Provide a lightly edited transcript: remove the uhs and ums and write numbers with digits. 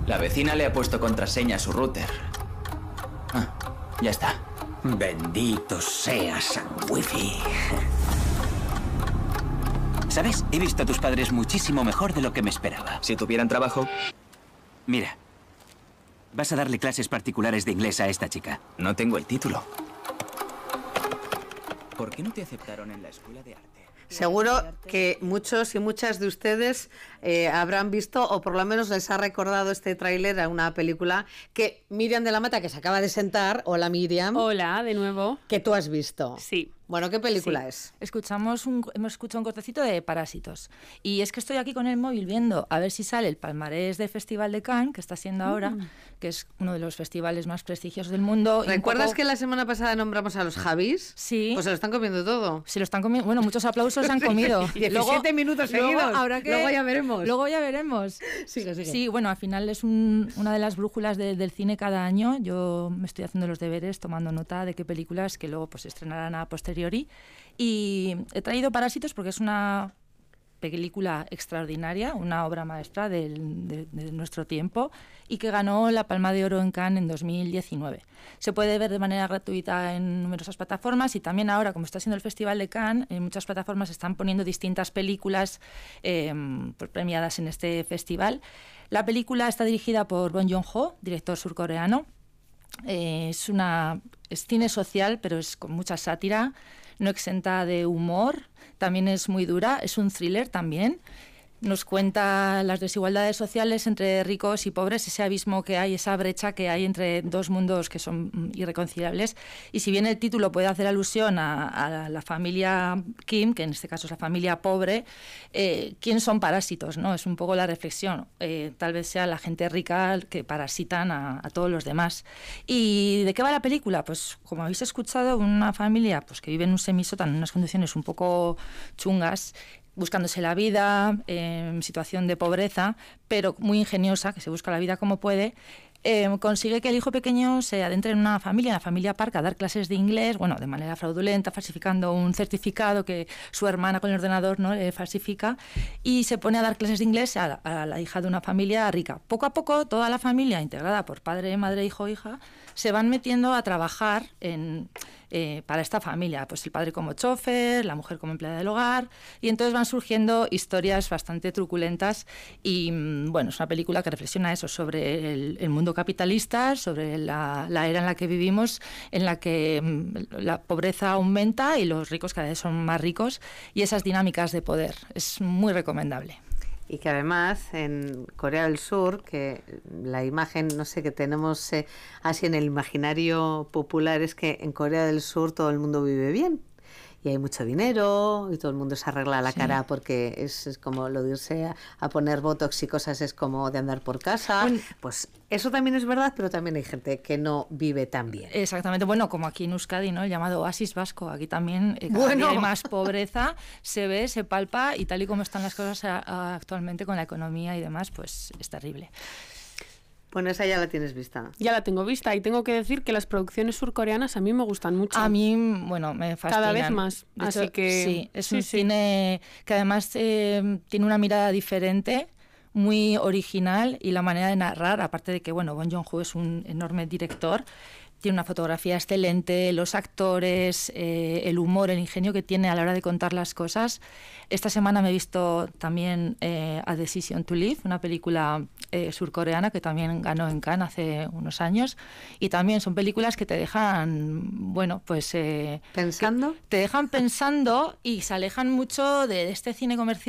La vecina le ha puesto contraseña a su router. Ah, ya está. Bendito sea San Wifi. ¿Sabes? He visto a tus padres muchísimo mejor de lo que me esperaba. Si tuvieran trabajo... Mira, vas a darle clases particulares de inglés a esta chica. No tengo el título. ¿Por qué no te aceptaron en la escuela de arte? Seguro que muchos y muchas de ustedes habrán visto, o por lo menos les ha recordado este tráiler a una película que Miriam de la Mata, que se acaba de sentar. Hola, Miriam. Hola, de nuevo. Que tú has visto. Sí. Bueno, ¿qué película Sí. es? Hemos escuchado un cortecito de Parásitos. Y es que estoy aquí con el móvil viendo a ver si sale el palmarés del Festival de Cannes, que está siendo ahora, que es uno de los festivales más prestigiosos del mundo. y un ¿Recuerdas poco- que la semana pasada nombramos a los Javis? Sí. Pues se lo están comiendo todo. Se lo están comiendo. Bueno, muchos aplausos se han comido. 17 minutos seguidos. Luego ya veremos. Luego ya veremos. Sigue, sigue. Sí, bueno, al final es una de las brújulas del cine cada año. Yo me estoy haciendo los deberes, tomando nota de qué películas que luego pues se estrenarán a posteriori. Y he traído Parásitos porque es una película extraordinaria, una obra maestra de nuestro tiempo y que ganó la Palma de Oro en Cannes en 2019. Se puede ver de manera gratuita en numerosas plataformas y también ahora, como está siendo el Festival de Cannes, en muchas plataformas están poniendo distintas películas premiadas en este festival. La película está dirigida por Bong Joon-ho, director surcoreano. Es cine social, pero es con mucha sátira, no exenta de humor, también es muy dura, es un thriller también. Nos cuenta las desigualdades sociales entre ricos y pobres, ese abismo que hay, esa brecha que hay entre dos mundos que son irreconciliables. Y si bien el título puede hacer alusión a la familia Kim, que en este caso es la familia pobre, ¿quién son parásitos? ¿No? Es un poco la reflexión. Tal vez sea la gente rica que parasitan a todos los demás. ¿Y de qué va la película? Pues como habéis escuchado, una familia pues, que vive en un semisótano en unas condiciones un poco chungas, buscándose la vida, en situación de pobreza, pero muy ingeniosa, que se busca la vida como puede, consigue que el hijo pequeño se adentre en una familia, la familia Park, a dar clases de inglés, bueno, de manera fraudulenta, falsificando un certificado que su hermana con el ordenador no le falsifica, y se pone a dar clases de inglés a la hija de una familia rica. Poco a poco, toda la familia, integrada por padre, madre, hijo, hija, se van metiendo a trabajar para esta familia, pues el padre como chofer, la mujer como empleada del hogar, y entonces van surgiendo historias bastante truculentas y bueno, es una película que reflexiona eso sobre el mundo capitalista, sobre la era en la que vivimos, en la que la pobreza aumenta y los ricos cada vez son más ricos, y esas dinámicas de poder. Es muy recomendable. Y que además en Corea del Sur, que la imagen, no sé, que tenemos así en el imaginario popular es que en Corea del Sur todo el mundo vive bien y hay mucho dinero y todo el mundo se arregla la cara porque es como lo de irse a poner botox y cosas, es como de andar por casa. Bueno, pues eso también es verdad, pero también hay gente que no vive tan bien. Exactamente, bueno, como aquí en Euskadi, ¿no? El llamado oasis vasco, aquí también cada día hay más pobreza, se ve, se palpa, y tal y como están las cosas actualmente con la economía y demás, pues es terrible. Bueno, esa ya la tienes vista. Ya la tengo vista y tengo que decir que las producciones surcoreanas a mí me gustan mucho. A mí, bueno, me fascinan. Cada vez más. De hecho, así que sí, es un cine que además tiene una mirada diferente, muy original, y la manera de narrar, aparte de que, bueno, Bong Joon-ho es un enorme director, tiene una fotografía excelente, los actores, el humor, el ingenio que tiene a la hora de contar las cosas. Esta semana me he visto también A Decision to Live, una película surcoreana que también ganó en Cannes hace unos años, y también son películas que te dejan, bueno, pues... ¿Pensando? Te dejan pensando y se alejan mucho de este cine comercial